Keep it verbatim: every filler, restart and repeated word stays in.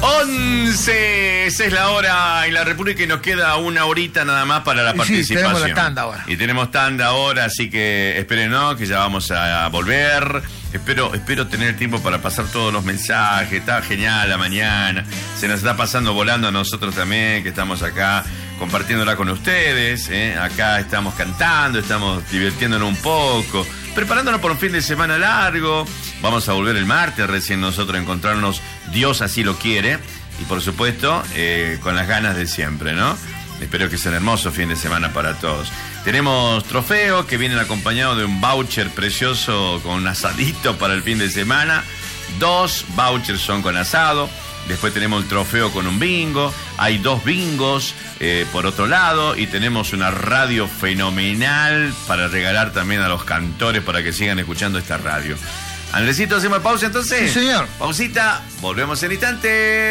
once, esa es la hora en la República y nos queda una horita nada más para la Y sí, participación. tenemos la tanda ahora. Y tenemos tanda ahora, así que esperen, ¿no? Que ya vamos a volver. Espero, espero tener tiempo para pasar todos los mensajes. Está genial la mañana. Se nos está pasando volando a nosotros también, que estamos acá compartiéndola con ustedes, ¿eh? Acá estamos cantando, estamos divirtiéndonos un poco, preparándonos por un fin de semana largo. Vamos a volver el martes, recién nosotros encontrarnos, Dios así lo quiere, y por supuesto, eh, con las ganas de siempre, ¿no? Espero que sea un hermoso fin de semana para todos. Tenemos trofeos que vienen acompañados de un voucher precioso con un asadito para el fin de semana. Dos vouchers son con asado. Después tenemos el trofeo con un bingo. Hay dos bingos eh, por otro lado. Y tenemos una radio fenomenal para regalar también a los cantores para que sigan escuchando esta radio. Andresito, ¿hacemos pausa entonces? Sí, señor. Pausita, volvemos en instante.